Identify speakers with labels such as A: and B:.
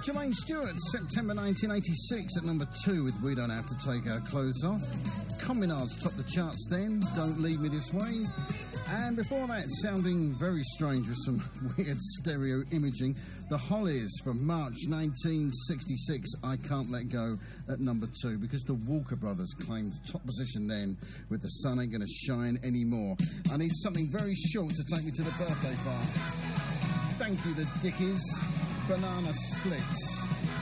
A: Jermaine Stewart, September 1986 at number 2 with We Don't Have to Take Our Clothes Off. Communards topped the charts then, Don't Leave Me This Way. And before that, sounding very strange with some weird stereo imaging, The Hollies from March 1966, I Can't Let Go at number 2, because the Walker Brothers claimed top position then with The Sun Ain't Gonna Shine Anymore. I need something very short to take me to the birthday party. Thank you, the Dickies. Banana Splits.